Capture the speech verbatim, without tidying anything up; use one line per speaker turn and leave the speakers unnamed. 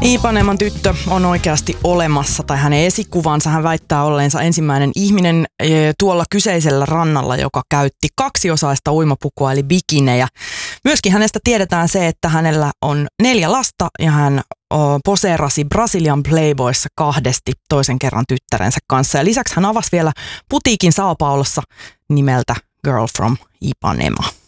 Ipaneman tyttö on oikeasti olemassa, tai hänen esikuvansa. Hän väittää olleensa ensimmäinen ihminen tuolla kyseisellä rannalla, joka käytti kaksiosaista uimapukua eli bikinejä. Myöskin hänestä tiedetään se, että hänellä on neljä lasta ja hän poseerasi Brasilian Playboyssa kahdesti toisen kerran tyttärensä kanssa. Ja lisäksi hän avasi vielä putiikin Sao Paulossa nimeltä Girl from Ipanema.